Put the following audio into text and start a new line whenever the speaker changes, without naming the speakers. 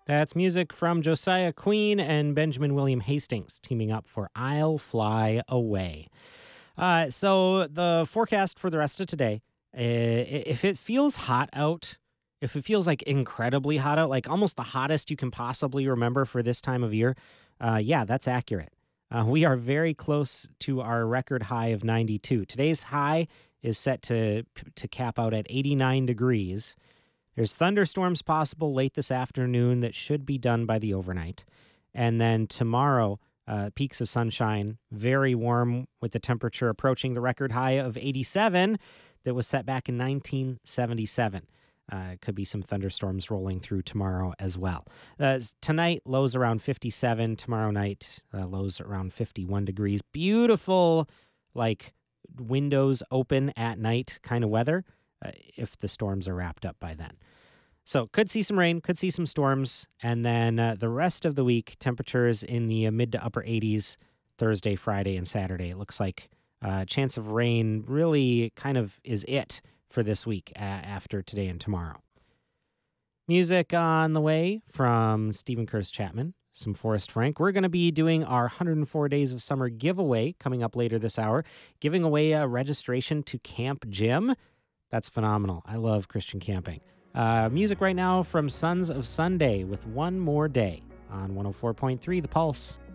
That's music from Josiah Queen and Benjamin William Hastings teaming up for I'll Fly Away. So the forecast for the rest of today, if it feels hot out, if it feels like incredibly hot out, like almost the hottest you can possibly remember for this time of year, yeah, that's accurate. We are very close to our record high of 92. Today's high is set to cap out at 89 degrees. There's thunderstorms possible late this afternoon that should be done by the overnight. And then tomorrow, peaks of sunshine, very warm with the temperature approaching the record high of 87 that was set back in 1977. Could be some thunderstorms rolling through tomorrow as well. Tonight, lows around 57. Tomorrow night, lows around 51 degrees. Beautiful, like windows open at night kind of weather if the storms are wrapped up by then. So could see some rain, could see some storms, and then the rest of the week, temperatures in the mid to upper 80s Thursday, Friday, and Saturday. It looks like chance of rain really kind of is it for this week after today and tomorrow. Music on the way from Stephen Curtis Chapman, some Forrest Frank. We're going to be doing our 104 Days of Summer giveaway coming up later this hour, giving away a registration to Camp Jim. That's phenomenal. I love Christian camping. Music right now from Sons of Sunday with One More Day on 104.3 The Pulse.